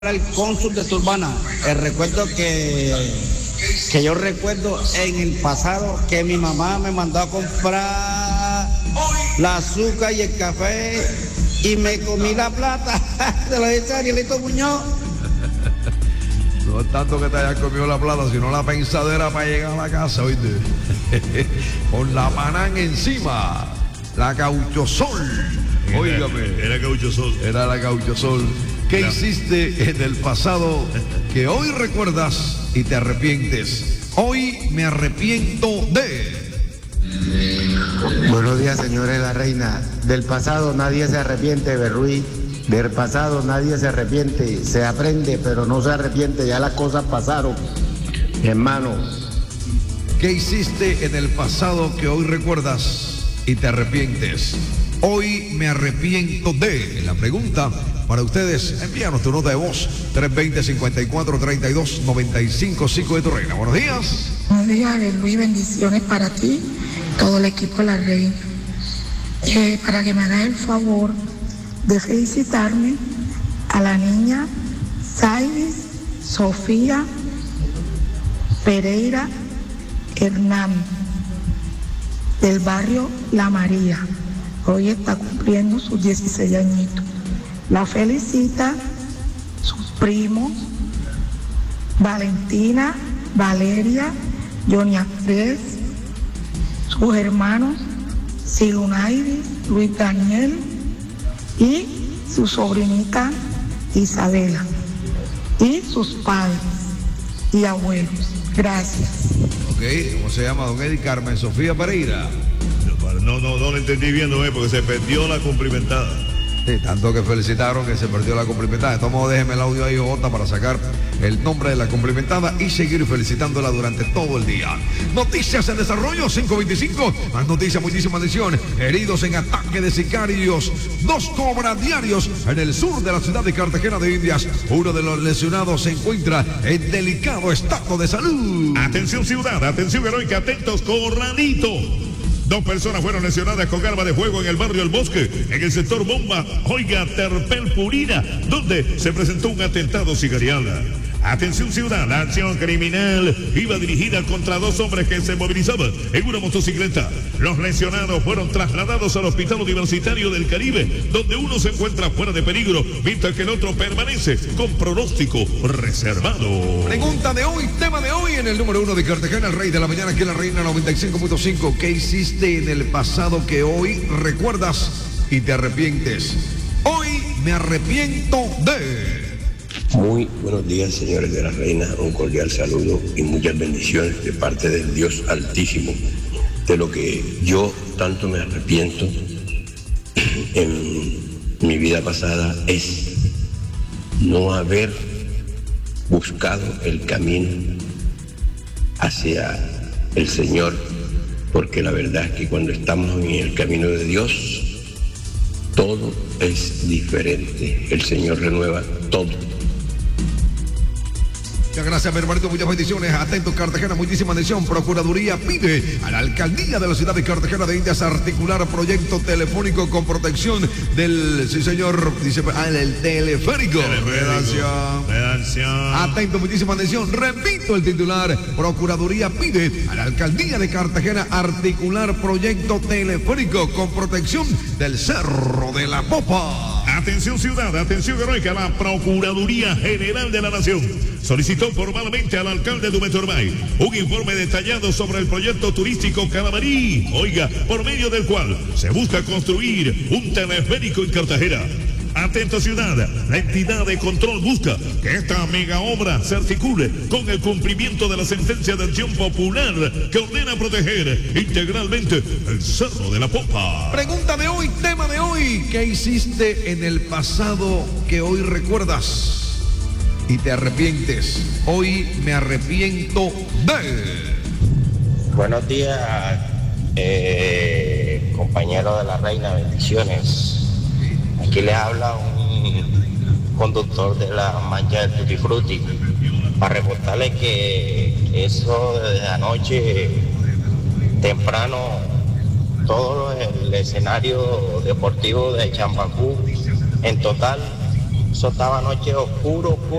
El cónsul de Turbana, el recuerdo que yo recuerdo en el pasado que mi mamá me mandó a comprar la azúcar y el café y me comí la plata. Se lo dice Arielito Muñoz. No es tanto que te hayas comido la plata, sino la pensadera para llegar a la casa, ¿oíste? Con la banana encima, la Gauchosol. Óigame. Era Gauchosol. Era la Gauchosol. ¿Qué hiciste en el pasado que hoy recuerdas y te arrepientes? Hoy me arrepiento de... Buenos días, señores de la reina. Del pasado nadie se arrepiente, Berruí. Del pasado nadie se arrepiente. Se aprende, pero no se arrepiente. Ya las cosas pasaron, hermano. ¿Qué hiciste en el pasado que hoy recuerdas y te arrepientes? Hoy me arrepiento de... La pregunta para ustedes, envíanos tu nota de voz, 320-5432-95-5 de tu reina. Buenos días. Buenos días, Luis, bendiciones para ti, todo el equipo de la reina. Para que me hagas el favor de felicitarme a la niña Sairis Sofía Pereira Hernán, del barrio La María. Hoy está cumpliendo sus 16 añitos. La felicita sus primos, Valentina, Valeria, Johnny Andrés, sus hermanos, Silunairis, Luis Daniel y su sobrinita Isabela, y sus padres y abuelos. Gracias. Ok, ¿cómo se llama don Eddie? Carmen Sofía Pereira. No lo entendí bien, porque se perdió la cumplimentada. Sí, tanto que felicitaron que se perdió la cumplimentada. De todos modos, déjeme el audio ahí, Jota, para sacar el nombre de la cumplimentada y seguir felicitándola durante todo el día. Noticias en desarrollo, 525. Más noticias, muchísima atención. Heridos en ataque de sicarios. 2 cobras diarios en el sur de la ciudad de Cartagena de Indias. Uno de los lesionados se encuentra en delicado estado de salud. Atención ciudad, atención heroica, atentos, Corralito. 2 personas fueron lesionadas con arma de fuego en el barrio El Bosque, en el sector Bomba, oiga, Terpel Purina, donde se presentó un atentado sicarial. Atención ciudad, la acción criminal iba dirigida contra 2 hombres que se movilizaban en una motocicleta. Los lesionados fueron trasladados al Hospital Universitario del Caribe, donde uno se encuentra fuera de peligro, mientras que el otro permanece con pronóstico reservado. Pregunta de hoy, tema de hoy en el número 1 de Cartagena, el rey de la mañana, aquí en la Reina 95.5. ¿Qué hiciste en el pasado que hoy recuerdas y te arrepientes? Hoy me arrepiento de... Muy buenos días, señores de la Reina, un cordial saludo y muchas bendiciones de parte del Dios Altísimo. De lo que yo tanto me arrepiento en mi vida pasada es no haber buscado el camino hacia el Señor, porque la verdad es que cuando estamos en el camino de Dios, todo es diferente. El Señor renueva todo. Muchas gracias, mi hermanito, muchas bendiciones. Atentos, Cartagena, muchísima atención. Procuraduría pide a la alcaldía de la ciudad de Cartagena de Indias articular proyecto telefónico con protección del, sí señor, dice, el teleférico. Redacción. Atento, muchísima atención. Repito el titular. Procuraduría pide a la alcaldía de Cartagena articular proyecto teleférico con protección del Cerro de la Popa. Atención ciudad, atención heroica, la Procuraduría General de la Nación solicitó formalmente al alcalde de Umetormay un informe detallado sobre el proyecto turístico Calamarí, oiga, por medio del cual se busca construir un teleférico en Cartagena. Atento ciudad, la entidad de control busca que esta mega obra se articule con el cumplimiento de la sentencia de acción popular que ordena proteger integralmente el Cerro de la Popa. Pregunta de hoy, tema de hoy, ¿qué hiciste en el pasado que hoy recuerdas y te arrepientes? Hoy me arrepiento de... Buenos días, compañero de la Reina, bendiciones. Aquí les habla un conductor de la mancha del Tutti Frutti para reportarles que eso desde anoche temprano, todo el escenario deportivo de Champacú en total Eso estaba anoche oscuro, oscuro.